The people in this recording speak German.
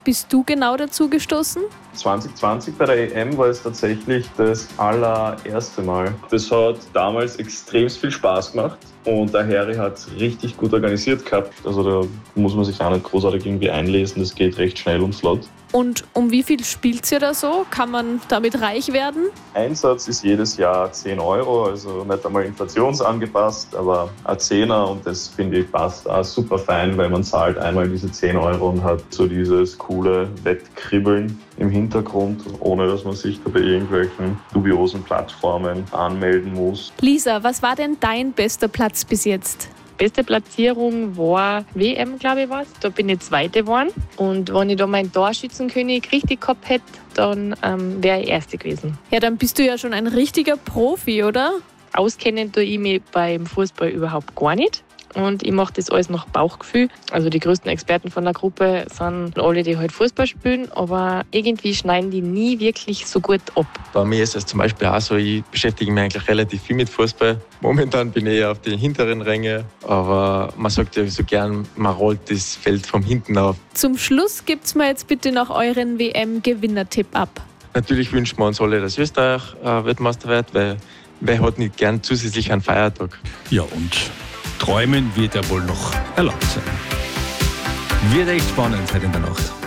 bist du genau dazu gestoßen? 2020 bei der EM war es tatsächlich das allererste Mal. Das hat damals extrem viel Spaß gemacht und der Harry hat es richtig gut organisiert gehabt. Also da muss man sich auch nicht großartig irgendwie einlesen, das geht recht schnell und flott. Und um wie viel spielt ihr da so? Kann man damit reich werden? Einsatz ist jedes Jahr 10 €, also nicht einmal inflationsangepasst, aber ein Zehner und das finde ich passt auch super fein, weil man zahlt einmal diese 10 € und hat so dieses coole Wettkribbeln im Hintergrund, ohne dass man sich da bei irgendwelchen dubiosen Plattformen anmelden muss. Lisa, was war denn dein bester Platz bis jetzt? Beste Platzierung war WM, glaube ich, war es. Da bin ich Zweite geworden. Und wenn ich da meinen Torschützenkönig richtig gehabt hätte, dann wäre ich Erste gewesen. Ja, dann bist du ja schon ein richtiger Profi, oder? Auskennen tue ich mich beim Fußball überhaupt gar nicht. Und ich mache das alles nach Bauchgefühl. Also die größten Experten von der Gruppe sind alle, die halt Fußball spielen, aber irgendwie schneiden die nie wirklich so gut ab. Bei mir ist es zum Beispiel auch so, ich beschäftige mich eigentlich relativ viel mit Fußball. Momentan bin ich eher auf den hinteren Rängen, aber man sagt ja so gern, man rollt das Feld von hinten auf. Zum Schluss gibt's mir jetzt bitte noch euren WM-Gewinnertipp ab. Natürlich wünschen wir uns alle, dass Österreich Weltmeister wird, weil wer hat nicht gern zusätzlich einen Feiertag. Ja, und träumen wird ja wohl noch erlaubt sein. Wird echt spannend heute in der Nacht.